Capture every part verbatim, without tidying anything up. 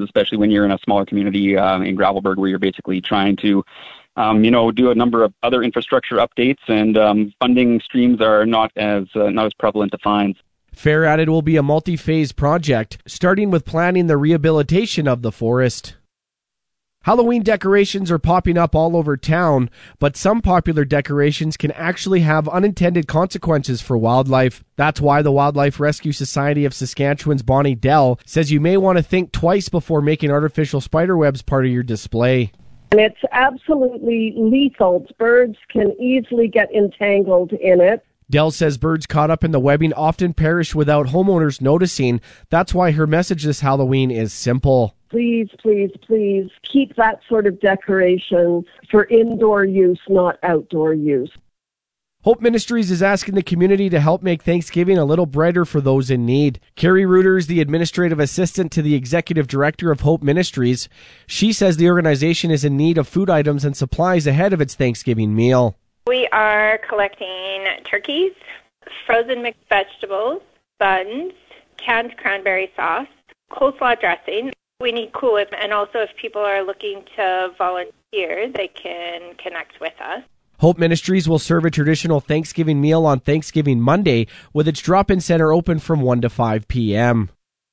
especially when you're in a smaller community um, in Gravelbourg where you're basically trying to, um, you know, do a number of other infrastructure updates, and um, funding streams are not as uh, not as prevalent to find. Fair added will be a multi-phase project, starting with planning the rehabilitation of the forest. Halloween decorations are popping up all over town, but some popular decorations can actually have unintended consequences for wildlife. That's why the Wildlife Rescue Society of Saskatchewan's Bonnie Dell says you may want to think twice before making artificial spiderwebs part of your display. And it's absolutely lethal. Birds can easily get entangled in it. Dell says birds caught up in the webbing often perish without homeowners noticing. That's why her message this Halloween is simple. Please, please, please keep that sort of decoration for indoor use, not outdoor use. Hope Ministries is asking the community to help make Thanksgiving a little brighter for those in need. Carrie Reuter is the administrative assistant to the executive director of Hope Ministries. She says the organization is in need of food items and supplies ahead of its Thanksgiving meal. We are collecting turkeys, frozen mixed vegetables, buns, canned cranberry sauce, coleslaw dressing. We need cool whip, and also if people are looking to volunteer, they can connect with us. Hope Ministries will serve a traditional Thanksgiving meal on Thanksgiving Monday, with its drop-in center open from one to five p.m.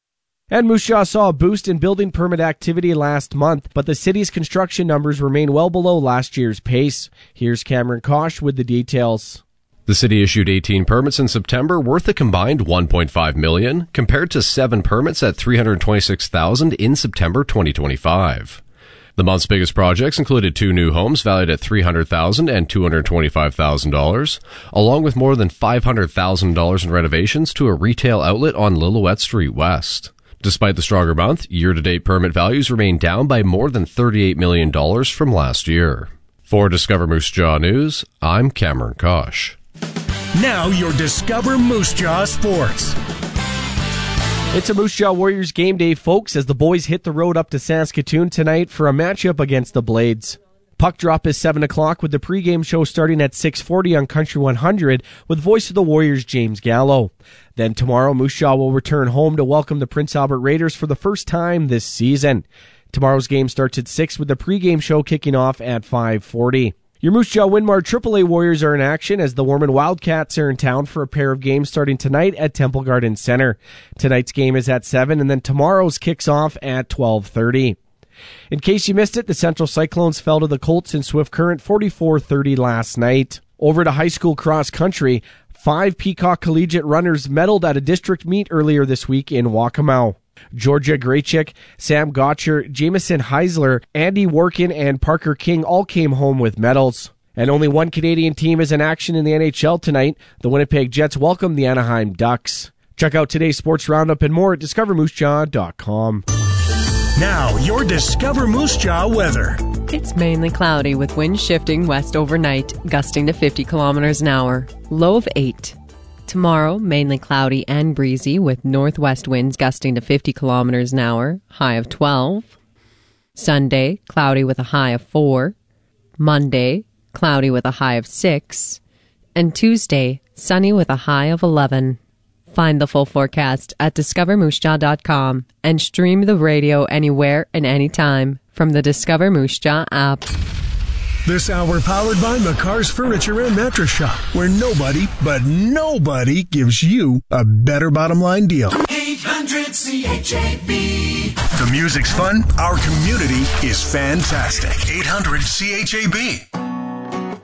And Moose Jaw saw a boost in building permit activity last month, but the city's construction numbers remain well below last year's pace. Here's Cameron Kosh with the details. The city issued eighteen permits in September worth a combined one point five million dollars, compared to seven permits at three hundred twenty-six thousand dollars in September twenty twenty-five. The month's biggest projects included two new homes valued at three hundred thousand dollars and two hundred twenty-five thousand dollars, along with more than five hundred thousand dollars in renovations to a retail outlet on Lillooet Street West. Despite the stronger month, year-to-date permit values remain down by more than thirty-eight million dollars from last year. For Discover Moose Jaw News, I'm Cameron Kosh. Now your Discover Moose Jaw Sports. It's a Moose Jaw Warriors game day, folks, as the boys hit the road up to Saskatoon tonight for a matchup against the Blades. Puck drop is seven o'clock with the pregame show starting at six forty on Country one hundred with voice of the Warriors James Gallo. Then tomorrow, Moose Jaw will return home to welcome the Prince Albert Raiders for the first time this season. Tomorrow's game starts at six with the pregame show kicking off at five forty. Your Moose Jaw Winmar triple A Warriors are in action as the Warman Wildcats are in town for a pair of games starting tonight at Temple Garden Center. Tonight's game is at seven, and then tomorrow's kicks off at twelve thirty. In case you missed it, the Central Cyclones fell to the Colts in Swift Current forty-four thirty last night. Over to high school cross country, five Peacock Collegiate runners medaled at a district meet earlier this week in Waccamaw. Georgia Graychick, Sam Gotcher, Jameson Heisler, Andy Workin, and Parker King all came home with medals. And only one Canadian team is in action in the N H L tonight. The Winnipeg Jets welcome the Anaheim Ducks. Check out today's sports roundup and more at discover moose jaw dot com. Now, your Discover Moose Jaw weather. It's mainly cloudy with winds shifting west overnight, gusting to fifty kilometers an hour. Low of eight. Tomorrow, mainly cloudy and breezy with northwest winds gusting to fifty kilometers an hour, high of twelve. Sunday, cloudy with a high of four. Monday, cloudy with a high of six. And Tuesday, sunny with a high of eleven. Find the full forecast at discover moose jaw dot com and stream the radio anywhere and anytime from the Discover Moose Jaw app. This hour powered by McCarr's Furniture and Mattress Shop, where nobody, but nobody gives you a better bottom line deal. eight hundred C H A B. The music's fun. Our community is fantastic. eight hundred C H A B.